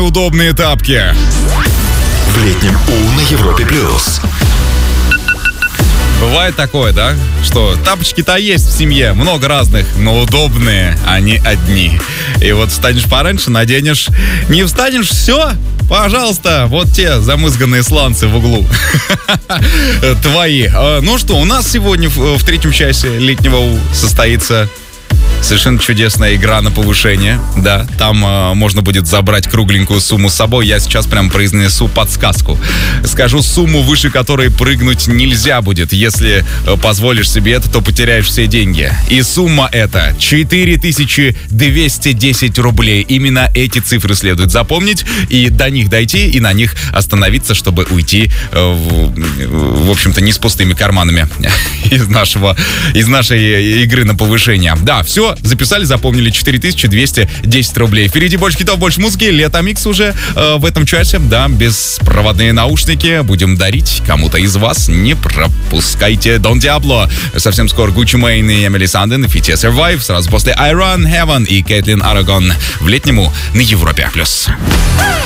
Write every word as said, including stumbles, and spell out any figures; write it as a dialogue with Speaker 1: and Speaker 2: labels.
Speaker 1: удобные тапки.
Speaker 2: В летнем У на Европе плюс.
Speaker 1: Бывает такое, да, что тапочки-то есть в семье, много разных, но удобные, они одни. И вот встанешь пораньше, наденешь, не встанешь, все, пожалуйста, вот те замызганные сланцы в углу. Твои. Ну что, у нас сегодня в третьем часе летнего У состоится совершенно чудесная игра на повышение. Да, там э, можно будет забрать кругленькую сумму с собой. Я сейчас прям произнесу подсказку. Скажу сумму, выше которой прыгнуть нельзя будет. Если э, позволишь себе это, то потеряешь все деньги. И сумма эта четыре тысячи двести десять рублей. Именно эти цифры следует запомнить и до них дойти, и на них остановиться, чтобы уйти, э, в, в общем-то, не с пустыми карманами из нашего, из нашей игры на повышение. Да, все. Записали, запомнили. Четыре тысячи двести десять рублей. Впереди больше хитов, больше музыки. Лето Микс уже э, в этом часе. Да, беспроводные наушники будем дарить кому-то из вас. Не пропускайте Дон Диабло. Совсем скоро Гуччи Мэйн и Эмили Санден. Фите Survive. Сразу после I Run Heaven и Кейтлин Арагон в летнему на Европе+.